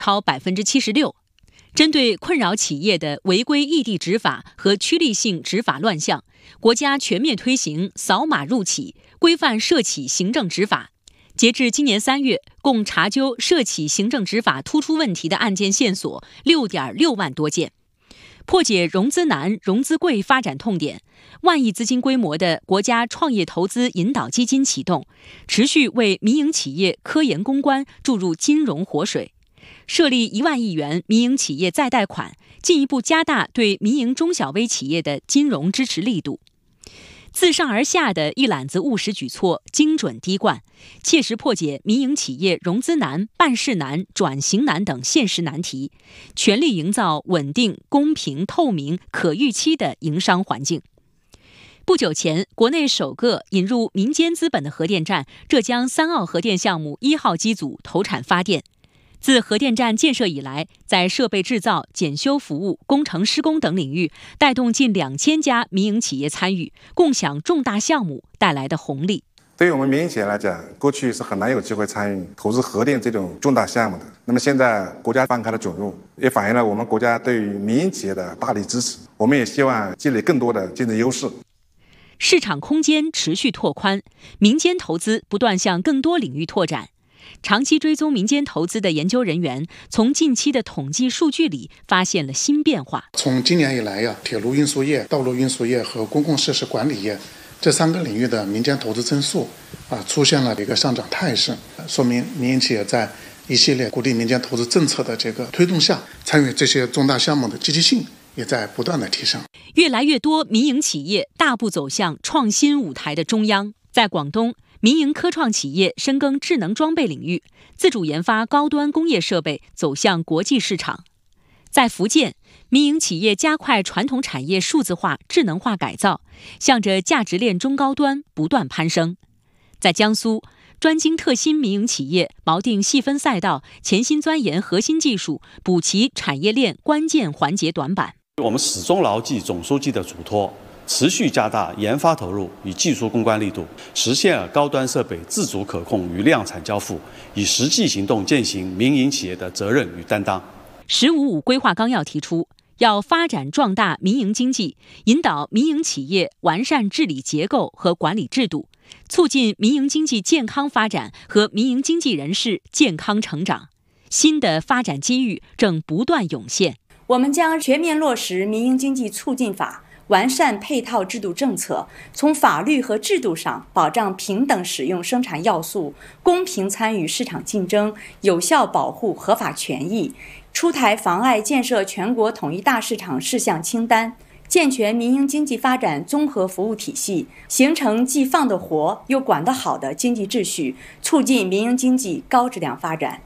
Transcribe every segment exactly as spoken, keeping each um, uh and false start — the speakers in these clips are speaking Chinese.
超百分之七十六。针对困扰企业的违规异地执法和趋利性执法乱象，国家全面推行扫码入企，规范涉企行政执法。截至今年三月，共查究涉企行政执法突出问题的案件线索六点六万多件，破解融资难、融资贵发展痛点。万亿资金规模的国家创业投资引导基金启动，持续为民营企业科研攻关注入金融活水。设立一万亿元民营企业再贷款，进一步加大对民营中小微企业的金融支持力度。自上而下的一揽子务实举措，精准滴灌，切实破解民营企业融资难、办事难、转型难等现实难题，全力营造稳定、公平、透明、可预期的营商环境。不久前，国内首个引入民间资本的核电站浙江三澳核电项目一号机组投产发电。自核电站建设以来，在设备制造、检修服务、工程施工等领域，带动近两千家民营企业参与，共享重大项目带来的红利。 对于我们民营企业来讲，过去是很难有机会参与投资核电这种重大项目的。那么现在国家放开了准入，也反映了我们国家对于民营企业的大力支持。我们也希望积累更多的竞争优势。 市场空间持续拓宽，民间投资不断向更多领域拓展。长期追踪民间投资的研究人员，从近期的统计数据里发现了新变化。 从今年以来呀，铁路运输业、道路运输业和公共设施管理业这三个领域的民间投资增速啊出现了一个上涨态势，说明民营企业在一系列鼓励民间投资政策的这个推动下，参与这些重大项目的积极性也在不断的提升。 越来越多民营企业大步走向创新舞台的中央，在广东，民营科创企业深耕智能装备领域，自主研发高端工业设备，走向国际市场。在福建，民营企业加快传统产业数字化、智能化改造，向着价值链中高端不断攀升。在江苏，专精特新民营企业锚定细分赛道，潜心钻研核心技术，补齐产业链关键环节短板。 我们始终牢记总书记的嘱托，持续加大研发投入与技术攻关力度，实现了高端设备自主可控与量产交付，以实际行动践行民营企业的责任与担当。 十五五规划纲要提出，要发展壮大民营经济，引导民营企业完善治理结构和管理制度，促进民营经济健康发展和民营经济人士健康成长。新的发展机遇正不断涌现。 我们将全面落实民营经济促进法，完善配套制度政策，从法律和制度上保障平等使用生产要素，公平参与市场竞争，有效保护合法权益，出台妨碍建设全国统一大市场事项清单，健全民营经济发展综合服务体系，形成既放得活又管得好的经济秩序，促进民营经济高质量发展。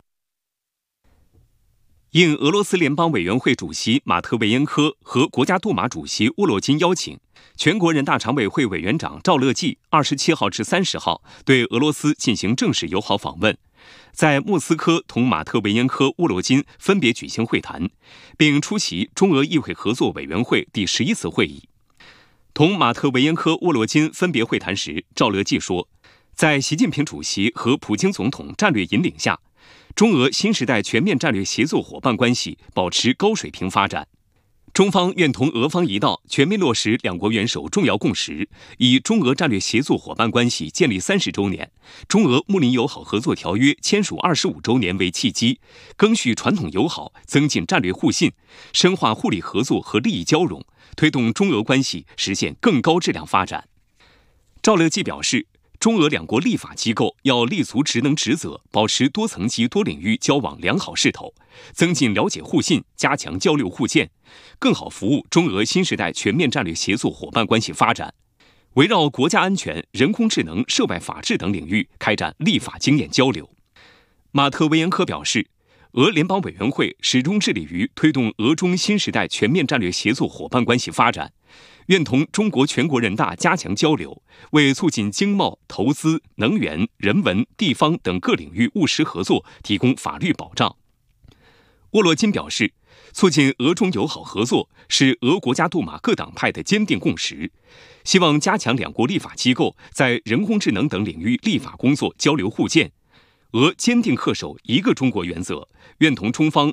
应俄罗斯联邦委员会主席马特韦延科和国家杜马主席沃洛金邀请，全国人大常委会委员长赵乐际二十七号至三十号对俄罗斯进行正式友好访问，在莫斯科同马特韦延科、沃洛金分别举行会谈，并出席中俄议会合作委员会第十一次会议。同马特韦延科、沃洛金分别会谈时，赵乐际说，在习近平主席和普京总统战略引领下，中俄新时代全面战略协作伙伴关系保持高水平发展。中方愿同俄方一道，全面落实两国元首重要共识，以中俄战略协作伙伴关系建立三十周年、中俄睦邻友好合作条约签署二十五周年为契机，赓续传统友好，增进战略互信，深化互利合作和利益交融，推动中俄关系实现更高质量发展。赵乐际表示，中俄两国立法机构要立足职能职责，保持多层级多领域交往良好势头，增进了解互信，加强交流互鉴，更好服务中俄新时代全面战略协作伙伴关系发展。围绕国家安全、人工智能、涉外法治等领域开展立法经验交流。马特韦延科表示，俄联邦委员会始终致力于推动俄中新时代全面战略协作伙伴关系发展，愿同中国全国人大加强交流，为促进经贸、投资、能源、人文、地方等各领域务实合作提供法律保障。沃洛金表示，促进俄中友好合作是俄国家杜马各党派的坚定共识，希望加强两国立法机构在人工智能等领域立法工作交流互鉴。俄坚定恪守一个中国原则，愿同中方